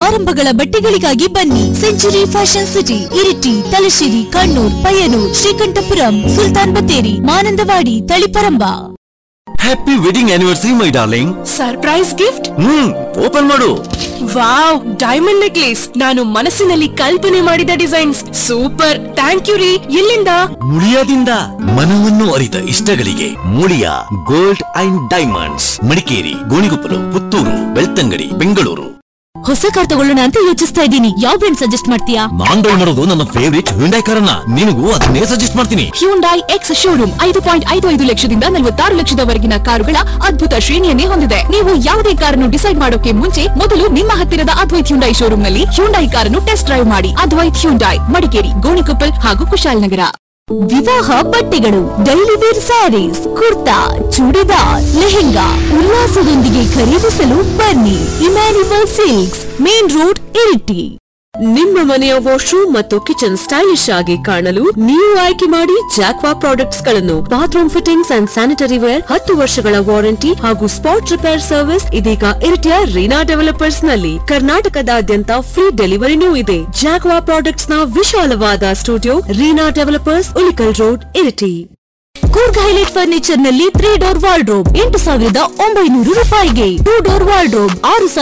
ಸಮಾರಂಭಗಳ ಬಟ್ಟೆಗಳಿಗಾಗಿ ಬನ್ನಿ. Century fashion city, Iritty, Thalassery, Kannur, Payyanur, Sreekandapuram, Sultan Battery, Manandavadi, Taliparamba. Happy wedding anniversary my darling. Surprise gift open ಮಾಡು. Wow, diamond necklace. ನಾನು ಮನಸ್ಸಿನಲ್ಲಿ ಕಲ್ಪನೆ ಮಾಡಿದ ಡಿಸೈನ್ಸ್. ಸೂಪರ್, ಥ್ಯಾಂಕ್ ಯು ರೀ. ಎಲ್ಲಿಂದ? ಮುಳಿಯಾದಿಂದ. ಮನವನ್ನು ಅರಿತ ಇಷ್ಟಗಳಿಗೆ Muliya gold and diamonds, Madikeri, Gonikoppal, Puttur, Belthangady, Bengaluru. ಹೊಸ ಕಾರ್ ತಗೊಳ್ಳೋಣ ಅಂತ ಯೋಚಿಸ್ತಾ ಇದ್ದೀನಿ. ಯಾವ ಬ್ರ್ಯಾಂಡ್ ಸಜೆಸ್ಟ್ ಮಾಡ್ತೀಯಾ? ನಾನ್ ಡ್ರೈವ್ ಮಾಡೋದು ನನ್ನ ಫೇವರಿಟ್ ಹ್ಯುಂಡೈ ಕಾರನ್ನ. ನಿನಗೂ ಅದನ್ನೇ ಸಜೆಸ್ಟ್ ಮಾಡ್ತೀನಿ. ಹ್ಯುಂಡೈ ಎಕ್ಸ್ ಶೋರೂಮ್ 5.55 ಲಕ್ಷದಿಂದ 46 ಲಕ್ಷದವರೆಗಿನ ಕಾರುಗಳ ಅದ್ಭುತ ಶ್ರೇಣಿಯನ್ನೇ ಹೊಂದಿದೆ. ನೀವು ಯಾವುದೇ ಕಾರನ್ನು ಡಿಸೈಡ್ ಮಾಡೋಕೆ ಮುಂಚೆ ಮೊದಲು ನಿಮ್ಮ ಹತ್ತಿರದ ಅದ್ವೈತ್ ಹ್ಯುಂಡೈ ಶೋರೂಮ್ ನಲ್ಲಿ ಹ್ಯುಂಡೈ ಕಾರನ್ನು ಟೆಸ್ಟ್ ಡ್ರೈವ್ ಮಾಡಿ. ಅದ್ವೈತ್ ಹ್ಯುಂಡೈ, ಮಡಿಕೇರಿ, ಗೋಣಿಕೊಪ್ಪಲ್ ಹಾಗೂ ಕುಶಾಲನಗರ. ವಿವಾಹ ಬಟ್ಟೆಗಳು, ಡೈಲಿ ವೇರ್ ಸ್ಯಾರೀಸ್, ಕುರ್ತಾ, ಚೂಡಿದಾರ್, ಲೆಹೆಂಗಾ ಉಲ್ಲಾಸದೊಂದಿಗೆ ಖರೀದಿಸಲು ಬನ್ನಿ. Emmanuel silks, main road, Iritty. ನಿಮ್ಮ ಮನೆಯ ವಾಶ್ರೂಮ್ ಮತ್ತು ಕಿಚನ್ ಸ್ಟೈಲಿಶ್ ಆಗಿ ಕಾಣಲು ನೀವು ಆಯ್ಕೆ ಮಾಡಿ ಜಾಕ್ವಾ ಪ್ರಾಡಕ್ಟ್ಸ್ ಗಳನ್ನು. Bathroom fittings and sanitary wear, 10 ವರ್ಷಗಳ ವಾರಂಟಿ ಹಾಗೂ ಸ್ಪಾಟ್ ರಿಪೇರ್ ಸರ್ವಿಸ್ ಇದೀಗ ಇರಿಟಿಯ ರೀನಾ ಡೆವಲಪರ್ಸ್ ನಲ್ಲಿ. ಕರ್ನಾಟಕದಾದ್ಯಂತ ಫ್ರೀ ಡೆಲಿವರಿನೂ ಇದೆ. ಜಾಕ್ವಾ ಪ್ರಾಡಕ್ಟ್ಸ್ ನ ವಿಶಾಲವಾದ studio, Reena developers, Ulikkal road, Iritty. Coorg highlight furniture ನಲ್ಲಿ 3 ಡೋರ್ ವಾರ್ಡ್ರೋಬ್ 8,900 ರೂಪಾಯಿಗೆ, 2 ಡೋರ್ ವಾರ್ಡ್ರೋಬ್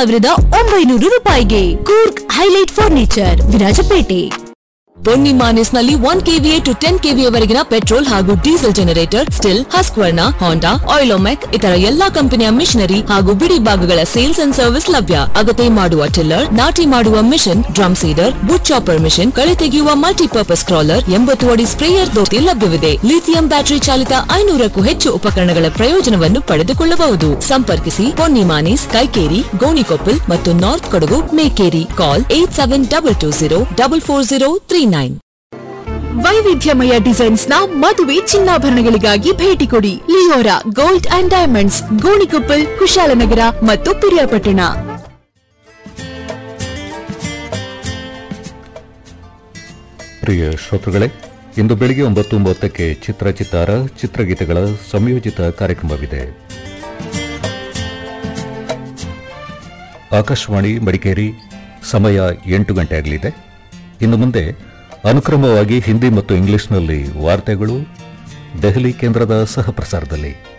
6,900 ರೂಪಾಯಿಗೆ. Coorg highlight furniture, Virajpet. ಪೊನ್ನಿ ಮಾನಿಸ್ ನಲ್ಲಿ 1 KVA to 10 KVA ವರೆಗಿನ ಪೆಟ್ರೋಲ್ ಹಾಗೂ ಡೀಸೆಲ್ ಜನರೇಟರ್, ಸ್ಟಿಲ್, ಹಸ್ಕ್ವರ್ನಾ, ಹೋಂಡಾ, ಆಯಿಲೋಮೆಕ್ ಇತರ ಎಲ್ಲಾ ಕಂಪನಿಯ ಮಿಷನರಿ ಹಾಗೂ ಬಿಡಿ ಭಾಗಗಳ ಸೇಲ್ಸ್ ಅಂಡ್ ಸರ್ವಿಸ್ ಲಭ್ಯ. ಅಗತ್ಯ ಮಾಡುವ ಟಿಲ್ಲರ್, ನಾಟಿ ಮಾಡುವ ಮಿಷನ್, ಡ್ರಮ್ ಸೀಡರ್, ಬುಟ್ ಚಾಪರ್ ಮಿಷನ್, ಕಳೆ ತೆಗೆಯುವ ಮಲ್ಟಿಪರ್ಪಸ್ ಕ್ರಾಲರ್, 80 ಅಡಿ ಸ್ಪ್ರೇಯರ್ ದೋತಿ ಲಭ್ಯವಿದೆ. ಲಿಥಿಯಂ ಬ್ಯಾಟರಿ ಚಾಲಿತ 500ಕ್ಕೂ ಹೆಚ್ಚು ಉಪಕರಣಗಳ ಪ್ರಯೋಜನವನ್ನು ಪಡೆದುಕೊಳ್ಳಬಹುದು. ಸಂಪರ್ಕಿಸಿ ಪೊನ್ನಿ ಮಾನಿಸ್, ಕೈಕೇರಿ, ಗೋಣಿಕೊಪ್ಪಲ್ ಮತ್ತು ನಾರ್ತ್ ಕೊಡಗು, ಮೇಕೇರಿ. ಕಾಲ್ 8722044039. ವೈವಿಧ್ಯಮಯ ಡಿಸೈನ್ಸ್ ನ ಮದುವೆ ಚಿನ್ನಾಭರಣಗಳಿಗಾಗಿ ಭೇಟಿ ಕೊಡಿ. Leora gold and diamonds, Gonikoppal, Kushalnagar ಮತ್ತು ಪಿರಿಯಾಪಟ್ಟಣ. ಪ್ರಿಯ ಶ್ರೋತೃಗಳೇ, ಇಂದು ಬೆಳಿಗ್ಗೆ 9:30ಕ್ಕೆ ಚಿತ್ರಚಿತ್ತಾರ ಚಿತ್ರಗೀತೆಗಳ ಸಂಯೋಜಿತ ಕಾರ್ಯಕ್ರಮವಿದೆ. ಆಕಾಶವಾಣಿ ಮಡಿಕೇರಿ, ಸಮಯ 8 ಗಂಟೆ ಆಗಲಿದೆ. ಇನ್ನು ಮುಂದೆ ಅನುಕ್ರಮವಾಗಿ ಹಿಂದಿ ಮತ್ತು ಇಂಗ್ಲಿಷ್ನಲ್ಲಿ ವಾರ್ತೆಗಳು, ದೆಹಲಿ ಕೇಂದ್ರದ ಸಹ ಪ್ರಸಾರದಲ್ಲಿ.